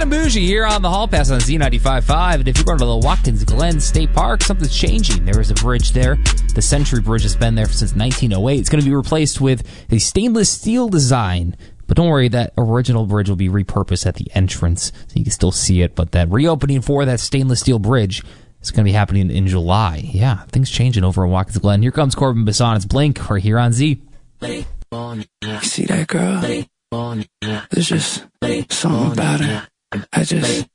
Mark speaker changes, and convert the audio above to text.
Speaker 1: and Bougie here on the Hall Pass on Z95.5. And if you're going to the Watkins Glen State Park, something's changing. There is a bridge there. The Century Bridge has been there since 1908. It's going to be replaced with a stainless steel design. But don't worry, that original bridge will be repurposed at the entrance, so you can still see it. But that reopening for that stainless steel bridge is going to be happening in July. Yeah, things changing over in Watkins Glen. Here comes Corbin Basson. It's Blink right here on Z.
Speaker 2: You see that girl? There's just something about her. I just